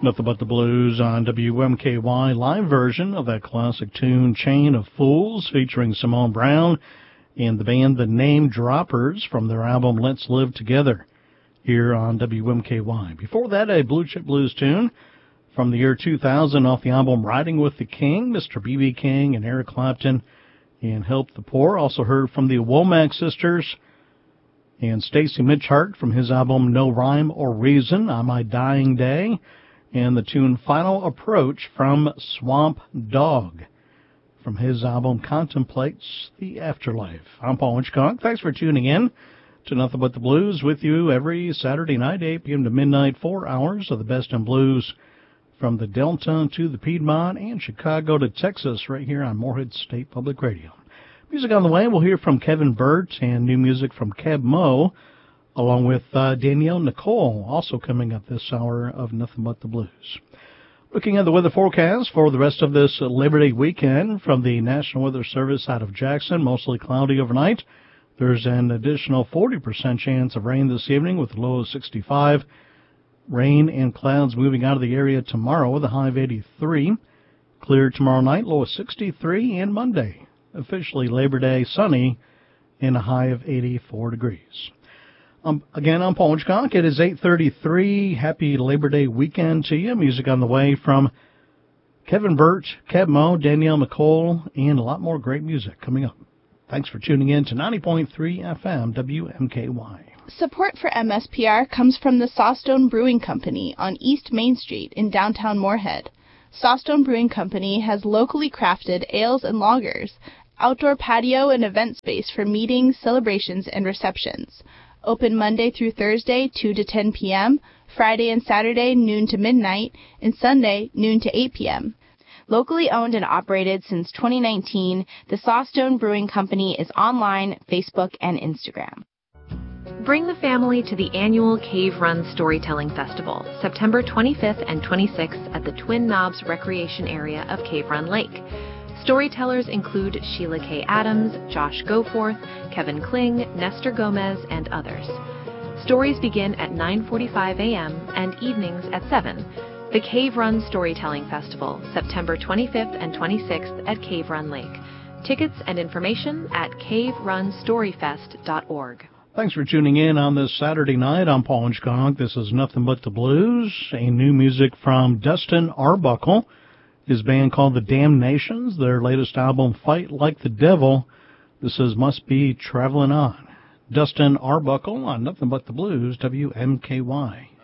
Nothing But the Blues on WMKY, live version of that classic tune, Chain of Fools, featuring Simone Brown and the band The Name Droppers from their album Let's Live Together here on WMKY. Before that, a Blue Chip Blues tune from the year 2000 off the album Riding with the King, Mr. B.B. King and Eric Clapton, and Help the Poor. Also heard from the Womack Sisters and Stacy Mitchart from his album No Rhyme or Reason, On My Dying Day, and the tune Final Approach from Swamp Dog from his album Contemplates the Afterlife. I'm Paul Winchcock. Thanks for tuning in to Nothing But the Blues, with you every Saturday night, 8 p.m. to midnight, 4 hours of the best in blues from the Delta to the Piedmont and Chicago to Texas, right here on Morehead State Public Radio. Music on the way, we'll hear from Kevin Burt and new music from Keb Mo, along with Danielle Nicole, also coming up this hour of Nothing But the Blues. Looking at the weather forecast for the rest of this Labor Day weekend from the National Weather Service out of Jackson, mostly cloudy overnight. There's an additional 40% chance of rain this evening with a low of 65. Rain and clouds moving out of the area tomorrow with a high of 83. Clear tomorrow night, low of 63, and Monday, officially Labor Day, sunny and a high of 84 degrees. Again, I'm Paul Winchcock. It is 8:33. Happy Labor Day weekend to you. Music on the way from Kevin Burt, Keb Mo, Danielle Nicole, and a lot more great music coming up. Thanks for tuning in to 90.3 FM WMKY. Support for MSPR comes from the Sawstone Brewing Company on East Main Street in downtown Morehead. Sawstone Brewing Company has locally crafted ales and lagers, outdoor patio and event space for meetings, celebrations, and receptions. Open Monday through Thursday, 2 to 10 p.m., Friday and Saturday, noon to midnight, and Sunday, noon to 8 p.m. Locally owned and operated since 2019, the Sawstone Brewing Company is online, Facebook, and Instagram. Bring the family to the annual Cave Run Storytelling Festival, September 25th and 26th at the Twin Knobs Recreation Area of Cave Run Lake. Storytellers include Sheila K. Adams, Josh Goforth, Kevin Kling, Nestor Gomez, and others. Stories begin at 9:45 a.m. and evenings at 7. The Cave Run Storytelling Festival, September 25th and 26th at Cave Run Lake. Tickets and information at caverunstoryfest.org. Thanks for tuning in on this Saturday night. I'm Paul Winchcock. This is Nothing But the Blues, a new music from Dustin Arbuckle, his band called The Damnations, their latest album, Fight Like the Devil. This is Must Be Traveling On. Dustin Arbuckle on Nothing But the Blues, WMKY.